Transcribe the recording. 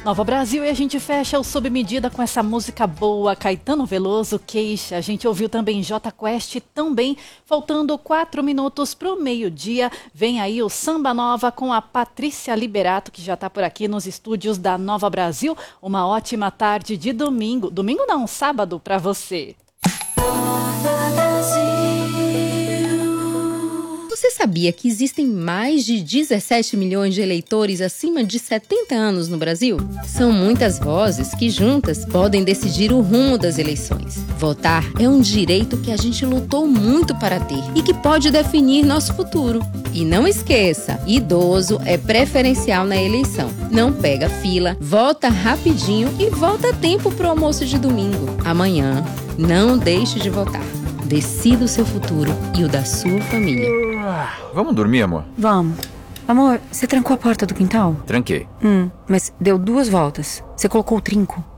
Nova Brasil, e a gente fecha o Sob Medida com essa música boa, Caetano Veloso, Queixa. A gente ouviu também Jota Quest, também. Faltando 4 minutos pro meio-dia, vem aí o Samba Nova com a Patrícia Liberato, que já tá por aqui nos estúdios da Nova Brasil. Uma ótima tarde de domingo. Domingo não, sábado pra você. Você sabia que existem mais de 17 milhões de eleitores acima de 70 anos no Brasil? São muitas vozes que juntas podem decidir o rumo das eleições. Votar é um direito que a gente lutou muito para ter e que pode definir nosso futuro. E não esqueça, idoso é preferencial na eleição. Não pega fila, vota rapidinho e volta a tempo pro almoço de domingo. Amanhã, não deixe de votar. Decida o seu futuro e o da sua família. Vamos dormir, amor? Vamos. Amor, você trancou a porta do quintal? Tranquei. Mas deu 2 voltas. Você colocou o trinco.